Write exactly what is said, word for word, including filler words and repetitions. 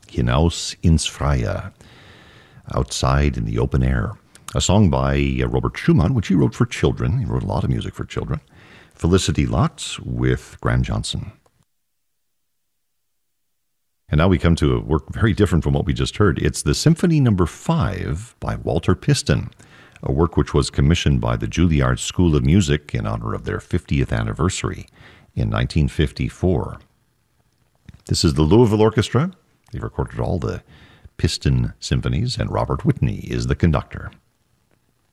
Hinaus ins Freie, Outside in the Open Air. A song by uh, Robert Schumann, which he wrote for children. He wrote a lot of music for children. Felicity Lotz with Graham Johnson. And now we come to a work very different from what we just heard. It's the Symphony Number Five by Walter Piston, a work which was commissioned by the Juilliard School of Music in honor of their fiftieth anniversary in nineteen fifty-four. This is the Louisville Orchestra. They've recorded all the Piston symphonies, and Robert Whitney is the conductor.